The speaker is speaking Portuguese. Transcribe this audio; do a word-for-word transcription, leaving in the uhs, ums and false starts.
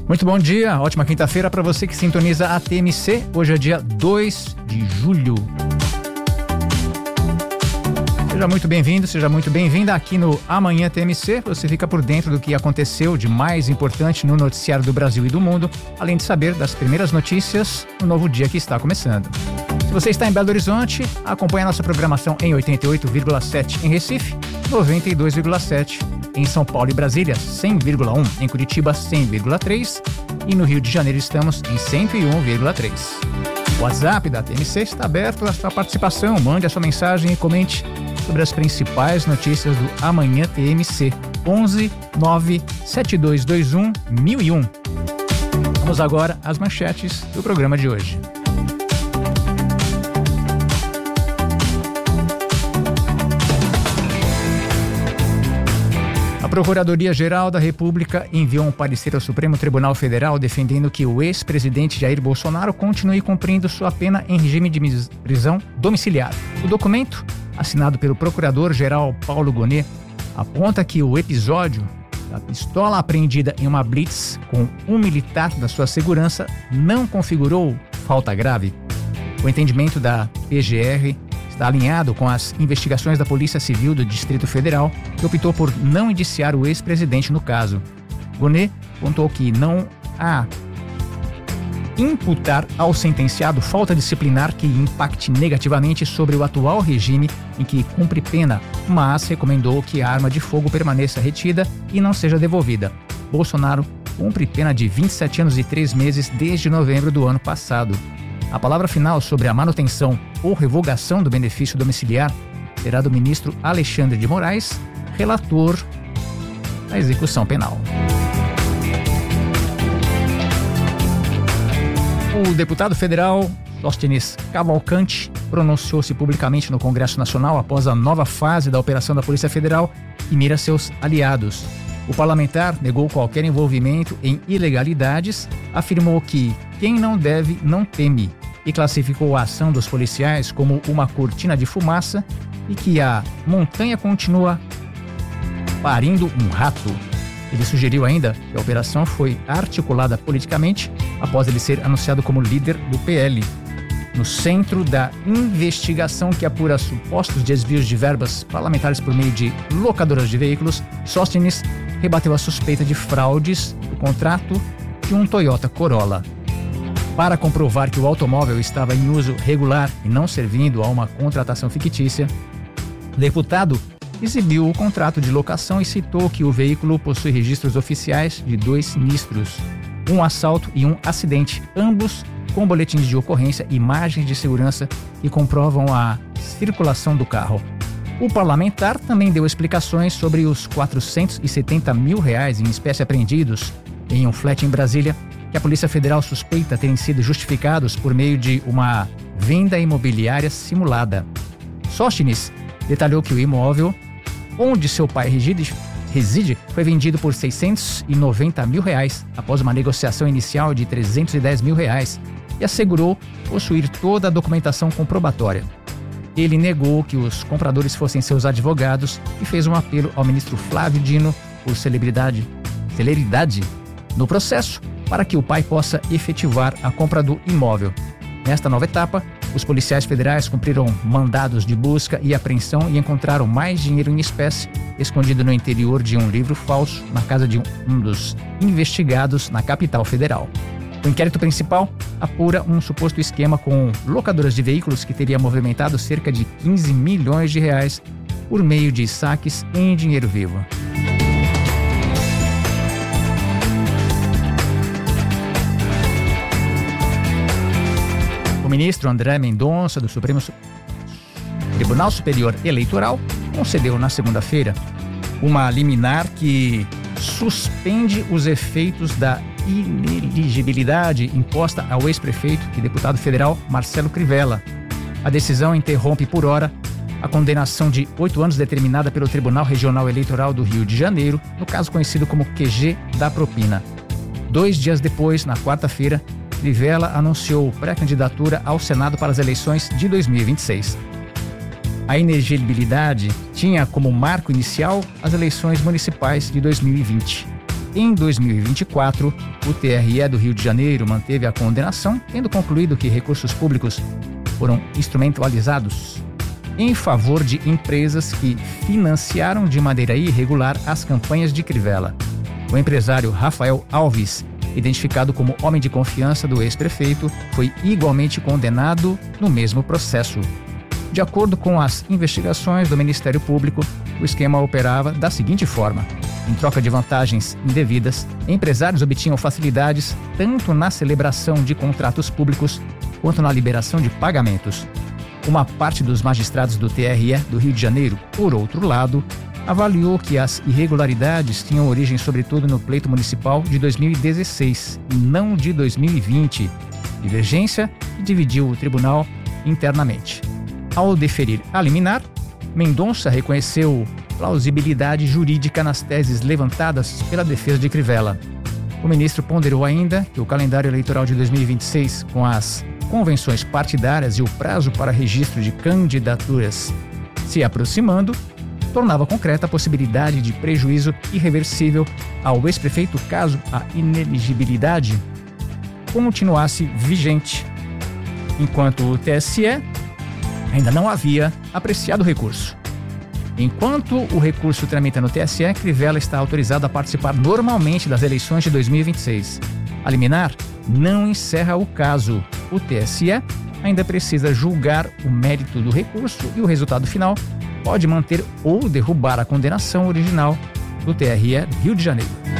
Muito bom dia, ótima quinta-feira para você que sintoniza a T M C. Hoje é dia dois de julho. Seja muito bem-vindo, seja muito bem-vinda aqui no Amanhã T M C. Você fica por dentro do que aconteceu de mais importante no noticiário do Brasil e do mundo, além de saber das primeiras notícias no novo dia que está começando. Se você está em Belo Horizonte, acompanhe a nossa programação em oitenta e oito vírgula sete em Recife, noventa e dois vírgula sete em São Paulo e Brasília, cem vírgula um em Curitiba, cem vírgula três e no Rio de Janeiro estamos em cento e um vírgula três. O WhatsApp da T M C está aberto à sua participação. Mande a sua mensagem e comente sobre as principais notícias do Amanhã T M C. onze nove sete dois dois um mil e um. Vamos agora às manchetes do programa de hoje. A Procuradoria-Geral da República enviou um parecer ao Supremo Tribunal Federal defendendo que o ex-presidente Jair Bolsonaro continue cumprindo sua pena em regime de prisão domiciliar. O documento, assinado pelo Procurador-Geral Paulo Gonet, aponta que o episódio da pistola apreendida em uma blitz com um militar da sua segurança não configurou falta grave. O entendimento da P G R está alinhado com as investigações da Polícia Civil do Distrito Federal, que optou por não indiciar o ex-presidente no caso. Gonet contou que não há imputar ao sentenciado falta disciplinar que impacte negativamente sobre o atual regime em que cumpre pena, mas recomendou que a arma de fogo permaneça retida e não seja devolvida. Bolsonaro cumpre pena de vinte e sete anos e três meses desde novembro do ano passado. A palavra final sobre a manutenção ou revogação do benefício domiciliar será do ministro Alexandre de Moraes, relator da execução penal. O deputado federal Sóstenes Cavalcante pronunciou-se publicamente no Congresso Nacional após a nova fase da operação da Polícia Federal e mira seus aliados. O parlamentar negou qualquer envolvimento em ilegalidades, afirmou que quem não deve não teme e classificou a ação dos policiais como uma cortina de fumaça e que a montanha continua parindo um rato. Ele sugeriu ainda que a operação foi articulada politicamente após ele ser anunciado como líder do P L. No centro da investigação que apura supostos desvios de verbas parlamentares por meio de locadoras de veículos, Sóstenes rebateu a suspeita de fraudes do contrato de um Toyota Corolla. Para comprovar que o automóvel estava em uso regular e não servindo a uma contratação fictícia, o deputado exibiu o contrato de locação e citou que o veículo possui registros oficiais de dois sinistros, um assalto e um acidente, ambos com boletins de ocorrência e imagens de segurança que comprovam a circulação do carro. O parlamentar também deu explicações sobre os quatrocentos e setenta mil reais em espécie apreendidos em um flat em Brasília, que a Polícia Federal suspeita terem sido justificados por meio de uma venda imobiliária simulada. Sóstenes detalhou que o imóvel onde seu pai reside, reside foi vendido por seiscentos e noventa mil reais após uma negociação inicial de trezentos e dez mil reais e assegurou possuir toda a documentação comprobatória. Ele negou que os compradores fossem seus advogados e fez um apelo ao ministro Flávio Dino por celeridade, celeridade no processo para que o pai possa efetivar a compra do imóvel. Nesta nova etapa, os policiais federais cumpriram mandados de busca e apreensão e encontraram mais dinheiro em espécie escondido no interior de um livro falso na casa de um dos investigados na capital federal. O inquérito principal apura um suposto esquema com locadoras de veículos que teria movimentado cerca de quinze milhões de reais por meio de saques em dinheiro vivo. O ministro André Mendonça, do Supremo Tribunal Superior Eleitoral, concedeu na segunda-feira uma liminar que suspende os efeitos da ineligibilidade imposta ao ex-prefeito e deputado federal Marcelo Crivella. A decisão interrompe por hora a condenação de oito anos determinada pelo Tribunal Regional Eleitoral do Rio de Janeiro, no caso conhecido como Q G da propina. Dois dias depois, na quarta-feira, Crivella anunciou pré-candidatura ao Senado para as eleições de dois mil e vinte e seis. A inelegibilidade tinha como marco inicial as eleições municipais de dois mil e vinte. Em dois mil e vinte e quatro, o T R E do Rio de Janeiro manteve a condenação, tendo concluído que recursos públicos foram instrumentalizados em favor de empresas que financiaram de maneira irregular as campanhas de Crivella. O empresário Rafael Alves, identificado como homem de confiança do ex-prefeito, foi igualmente condenado no mesmo processo. De acordo com as investigações do Ministério Público, o esquema operava da seguinte forma: em troca de vantagens indevidas, empresários obtinham facilidades tanto na celebração de contratos públicos quanto na liberação de pagamentos. Uma parte dos magistrados do T R E do Rio de Janeiro, por outro lado, avaliou que as irregularidades tinham origem sobretudo no pleito municipal de dois mil e dezesseis e não de dois mil e vinte, divergência que dividiu o tribunal internamente. Ao deferir a liminar, Mendonça reconheceu plausibilidade jurídica nas teses levantadas pela defesa de Crivella. O ministro ponderou ainda que o calendário eleitoral de dois mil e vinte e seis, com as convenções partidárias e o prazo para registro de candidaturas se aproximando, tornava concreta a possibilidade de prejuízo irreversível ao ex-prefeito caso a ineligibilidade continuasse vigente, enquanto o T S E ainda não havia apreciado o recurso. Enquanto o recurso tramita no T S E, Crivella está autorizado a participar normalmente das eleições de dois mil e vinte e seis. A liminar não encerra o caso. O T S E ainda precisa julgar o mérito do recurso e o resultado final pode manter ou derrubar a condenação original do T R E Rio de Janeiro.